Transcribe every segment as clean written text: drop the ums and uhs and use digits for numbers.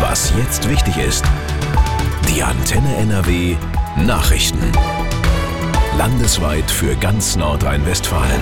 Was jetzt wichtig ist. Die Antenne NRW Nachrichten. Landesweit für ganz Nordrhein-Westfalen.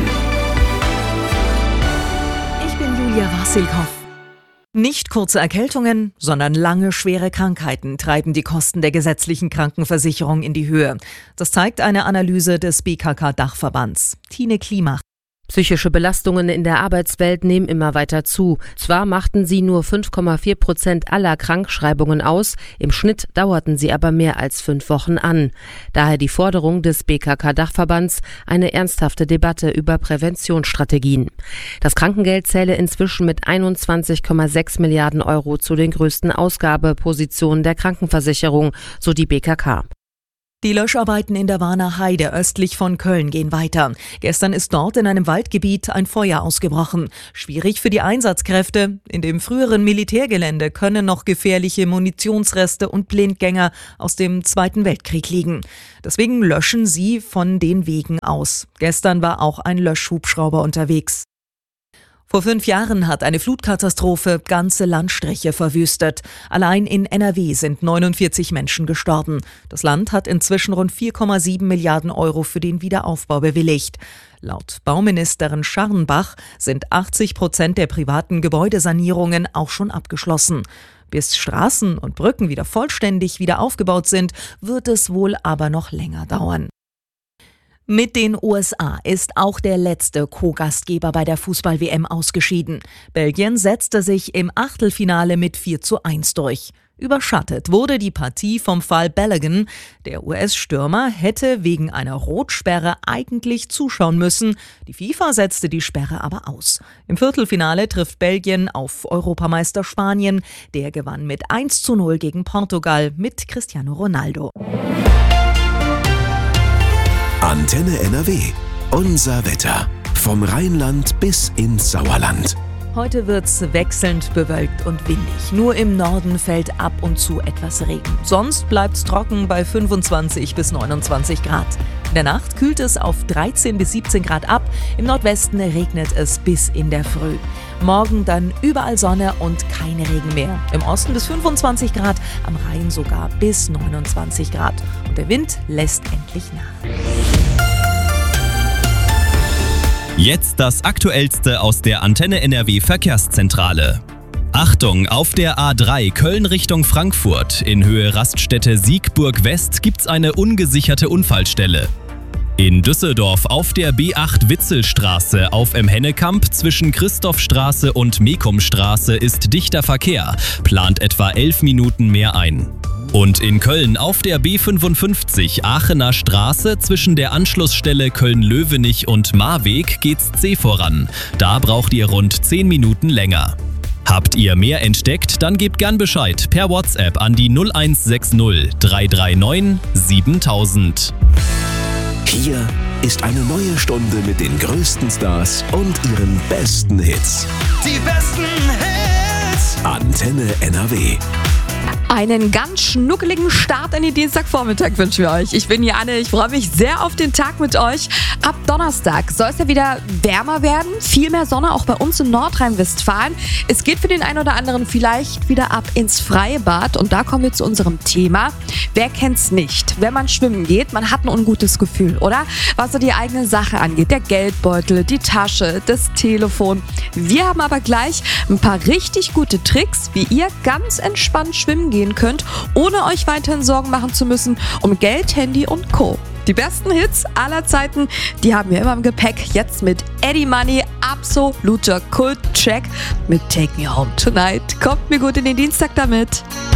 Ich bin Julia Wassilkow. Nicht kurze Erkältungen, sondern lange, schwere Krankheiten treiben die Kosten der gesetzlichen Krankenversicherung in die Höhe. Das zeigt eine Analyse des BKK-Dachverbands. Tine Klimach. Psychische Belastungen in der Arbeitswelt nehmen immer weiter zu. Zwar machten sie nur 5,4% aller Krankschreibungen aus, im Schnitt dauerten sie aber mehr als 5 Wochen an. Daher die Forderung des BKK-Dachverbands, eine ernsthafte Debatte über Präventionsstrategien. Das Krankengeld zähle inzwischen mit 21,6 Milliarden Euro zu den größten Ausgabepositionen der Krankenversicherung, so die BKK. Die Löscharbeiten in der Warner Heide östlich von Köln gehen weiter. Gestern ist dort in einem Waldgebiet ein Feuer ausgebrochen. Schwierig für die Einsatzkräfte. In dem früheren Militärgelände können noch gefährliche Munitionsreste und Blindgänger aus dem Zweiten Weltkrieg liegen. Deswegen löschen sie von den Wegen aus. Gestern war auch ein Löschhubschrauber unterwegs. Vor 5 Jahren hat eine Flutkatastrophe ganze Landstriche verwüstet. Allein in NRW sind 49 Menschen gestorben. Das Land hat inzwischen rund 4,7 Milliarden Euro für den Wiederaufbau bewilligt. Laut Bauministerin Scharrenbach sind 80% der privaten Gebäudesanierungen auch schon abgeschlossen. Bis Straßen und Brücken wieder vollständig wieder aufgebaut sind, wird es wohl aber noch länger dauern. Mit den USA ist auch der letzte Co-Gastgeber bei der Fußball-WM ausgeschieden. Belgien setzte sich im Achtelfinale mit 4:1 durch. Überschattet wurde die Partie vom Fall Balogun. Der US-Stürmer hätte wegen einer Rotsperre eigentlich zuschauen müssen. Die FIFA setzte die Sperre aber aus. Im Viertelfinale trifft Belgien auf Europameister Spanien. Der gewann mit 1:0 gegen Portugal mit Cristiano Ronaldo. Antenne NRW. Unser Wetter. Vom Rheinland bis ins Sauerland. Heute wird's wechselnd bewölkt und windig. Nur im Norden fällt ab und zu etwas Regen. Sonst bleibt's trocken bei 25 bis 29 Grad. In der Nacht kühlt es auf 13 bis 17 Grad ab. Im Nordwesten regnet es bis in der Früh. Morgen dann überall Sonne und kein Regen mehr. Im Osten bis 25 Grad, am Rhein sogar bis 29 Grad. Und der Wind lässt endlich nach. Jetzt das Aktuellste aus der Antenne NRW Verkehrszentrale. Achtung, auf der A3 Köln Richtung Frankfurt in Höhe Raststätte Siegburg West gibt's eine ungesicherte Unfallstelle. In Düsseldorf auf der B8 Witzelstraße auf Hennekamp zwischen Christophstraße und Mekumstraße ist dichter Verkehr, plant etwa 11 Minuten mehr ein. Und in Köln auf der B55 Aachener Straße zwischen der Anschlussstelle Köln-Löwenich und Marweg geht's zäh voran. Da braucht ihr rund 10 Minuten länger. Habt ihr mehr entdeckt, dann gebt gern Bescheid per WhatsApp an die 0160 339 7000. Hier ist eine neue Stunde mit den größten Stars und ihren besten Hits. Die besten Hits. Antenne NRW. Einen ganz schnuckeligen Start in den Dienstagvormittag wünschen wir euch. Ich bin Janne, ich freue mich sehr auf den Tag mit euch. Ab Donnerstag soll es ja wieder wärmer werden, viel mehr Sonne, auch bei uns in Nordrhein-Westfalen. Es geht für den einen oder anderen vielleicht wieder ab ins Freibad und da kommen wir zu unserem Thema. Wer kennt's nicht? Wenn man schwimmen geht, man hat ein ungutes Gefühl, oder? Was so die eigene Sache angeht, der Geldbeutel, die Tasche, das Telefon. Wir haben aber gleich ein paar richtig gute Tricks, wie ihr ganz entspannt schwimmen gehen könnt, ohne euch weiterhin Sorgen machen zu müssen um Geld, Handy und Co. Die besten Hits aller Zeiten, die haben wir immer im Gepäck. Jetzt mit Eddie Money, absoluter Kult-Track mit Take Me Home Tonight. Kommt mir gut in den Dienstag damit.